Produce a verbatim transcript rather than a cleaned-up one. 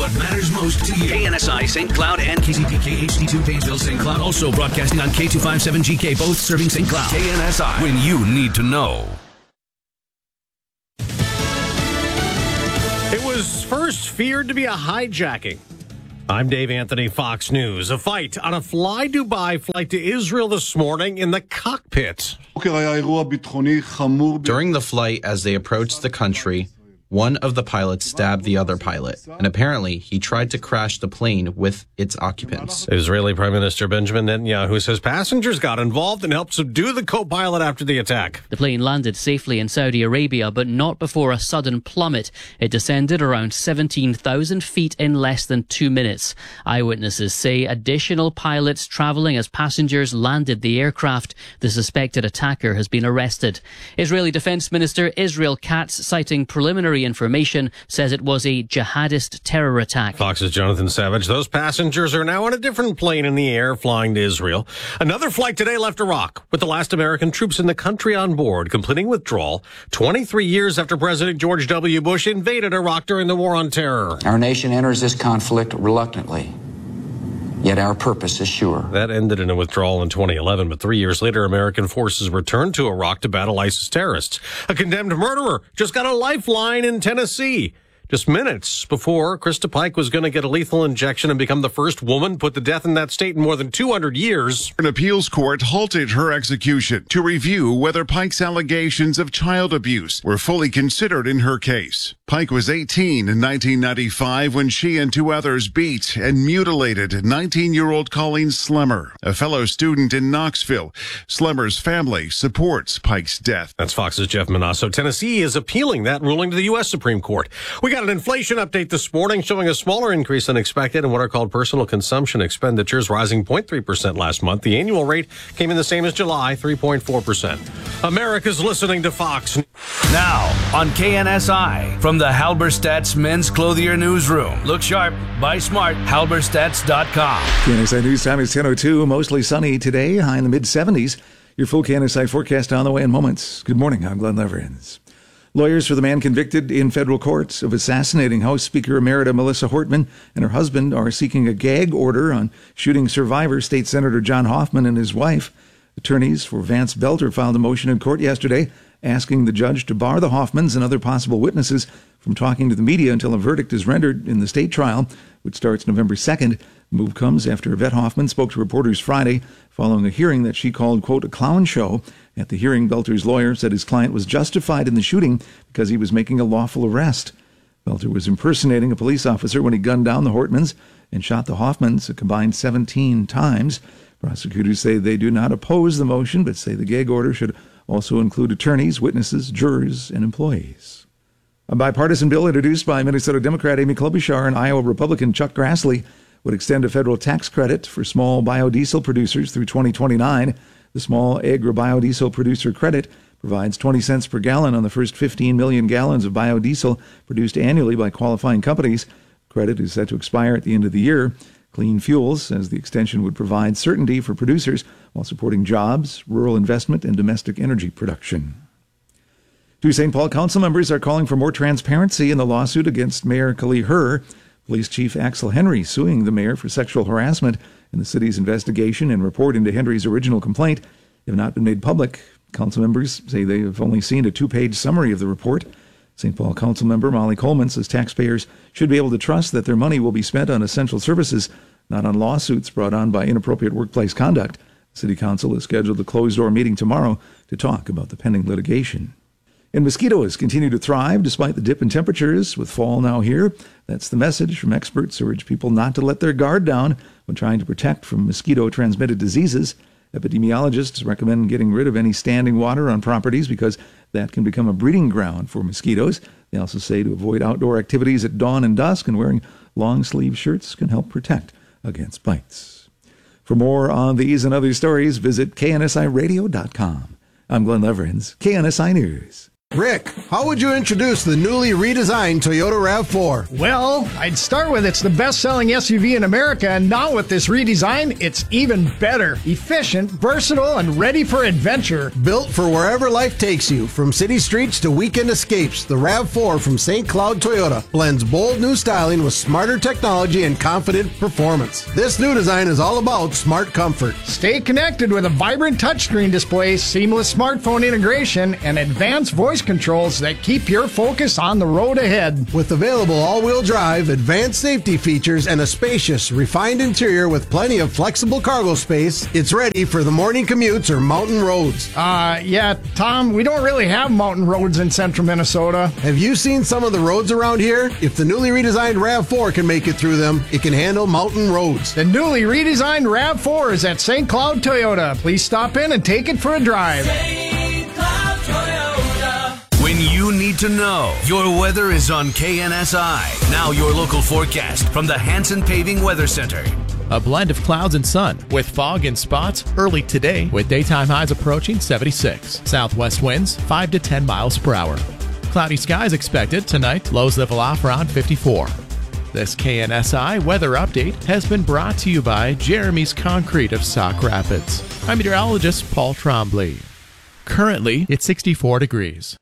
what matters most to you. K N S I Saint Cloud and K C P K H D two Painesville Saint Cloud. Also broadcasting on K two fifty-seven G K, both serving Saint Cloud. K N S I, when you need to know. It was first feared to be a hijacking. I'm Dave Anthony, Fox News. A fight on a Fly Dubai flight to Israel this morning in the cockpit. During the flight, as they approached the country, one of the pilots stabbed the other pilot, and apparently he tried to crash the plane with its occupants. Israeli Prime Minister Benjamin Netanyahu says passengers got involved and helped subdue the co-pilot after the attack. The plane landed safely in Saudi Arabia, but not before a sudden plummet. It descended around seventeen thousand feet in less than two minutes. Eyewitnesses say additional pilots traveling as passengers landed the aircraft. The suspected attacker has been arrested. Israeli Defense Minister Israel Katz, citing preliminary information, says it was a jihadist terror attack. Fox's Jonathan Savage. Those passengers are now on a different plane in the air flying to Israel. Another flight today left Iraq with the last American troops in the country on board, completing withdrawal twenty-three years after President George W. Bush invaded Iraq during the War on Terror. Our nation enters this conflict reluctantly, yet our purpose is sure. That ended in a withdrawal in twenty eleven, but three years later, American forces returned to Iraq to battle ISIS terrorists. A condemned murderer just got a lifeline in Tennessee. Just minutes before Krista Pike was going to get a lethal injection and become the first woman put to death in that state in more than two hundred years. An appeals court halted her execution to review whether Pike's allegations of child abuse were fully considered in her case. Pike was eighteen in nineteen ninety-five when she and two others beat and mutilated nineteen-year-old Colleen Slemmer, a fellow student in Knoxville. Slemmer's family supports Pike's death. That's Fox's Jeff Manasso. Tennessee is appealing that ruling to the U S Supreme Court. We got an inflation update this morning showing a smaller increase than expected in what are called personal consumption expenditures, rising zero point three percent last month. The annual rate came in the same as July, three point four percent. America's listening to Fox. Now on K N S I, from the Halberstadt's Men's Clothier Newsroom. Look sharp, buy smart, halberstadts dot com. K N S I News time is ten oh two, mostly sunny today, high in the mid-seventies. Your full K N S I forecast on the way in moments. Good morning, I'm Glenn Leverins. Lawyers for the man convicted in federal courts of assassinating House Speaker Emerita Melissa Hortman and her husband are seeking a gag order on shooting survivor State Senator John Hoffman and his wife. Attorneys for Vance Belter filed a motion in court yesterday asking the judge to bar the Hoffmans and other possible witnesses from talking to the media until a verdict is rendered in the state trial, which starts November second. The move comes after Yvette Hoffman spoke to reporters Friday following a hearing that she called, quote, a clown show. At the hearing, Belter's lawyer said his client was justified in the shooting because he was making a lawful arrest. Belter was impersonating a police officer when he gunned down the Hortmans and shot the Hoffmans a combined seventeen times. Prosecutors say they do not oppose the motion, but say the gag order should also include attorneys, witnesses, jurors, and employees. A bipartisan bill introduced by Minnesota Democrat Amy Klobuchar and Iowa Republican Chuck Grassley would extend a federal tax credit for small biodiesel producers through twenty twenty-nine. The small agri-biodiesel producer credit provides twenty cents per gallon on the first fifteen million gallons of biodiesel produced annually by qualifying companies. Credit is set to expire at the end of the year. Clean Fuels says the extension would provide certainty for producers while supporting jobs, rural investment, and domestic energy production. Two Saint Paul council members are calling for more transparency in the lawsuit against Mayor Kali Herr. Police Chief Axel Henry suing the mayor for sexual harassment in the city's investigation and report into Henry's original complaint have not been made public. Council members say they have only seen a two-page summary of the report. Saint Paul council member Molly Coleman says taxpayers should be able to trust that their money will be spent on essential services, not on lawsuits brought on by inappropriate workplace conduct. The city council is scheduled a closed-door meeting tomorrow to talk about the pending litigation. And mosquitoes continue to thrive despite the dip in temperatures, with fall now here. That's the message from experts who urge people not to let their guard down when trying to protect from mosquito-transmitted diseases. Epidemiologists recommend getting rid of any standing water on properties because that can become a breeding ground for mosquitoes. They also say to avoid outdoor activities at dawn and dusk, and wearing long-sleeve shirts can help protect against bites. For more on these and other stories, visit K N S I radio dot com. I'm Glenn Leverins, K N S I News. Rick, how would you introduce the newly redesigned Toyota RAV four? Well, I'd start with it's the best-selling S U V in America, and now with this redesign, it's even better. Efficient, versatile, and ready for adventure. Built for wherever life takes you, from city streets to weekend escapes, the RAV four from Saint Cloud Toyota blends bold new styling with smarter technology and confident performance. This new design is all about smart comfort. Stay connected with a vibrant touchscreen display, seamless smartphone integration, and advanced voice controls that keep your focus on the road ahead. With available all-wheel drive, advanced safety features, and a spacious, refined interior with plenty of flexible cargo space, it's ready for the morning commutes or mountain roads. Uh, yeah, Tom, we don't really have mountain roads in central Minnesota. Have you seen some of the roads around here? If the newly redesigned RAV four can make it through them, it can handle mountain roads. The newly redesigned RAV four is at Saint Cloud Toyota. Please stop in and take it for a drive. When you need to know, your weather is on K N S I. Now your local forecast from the Hanson Paving Weather Center. A blend of clouds and sun with fog in spots early today with daytime highs approaching seventy-six. Southwest winds five to ten miles per hour. Cloudy skies expected tonight. Lows level off around fifty-four. This K N S I weather update has been brought to you by Jeremy's Concrete of Sauk Rapids. I'm meteorologist Paul Trombley. Currently, it's sixty-four degrees.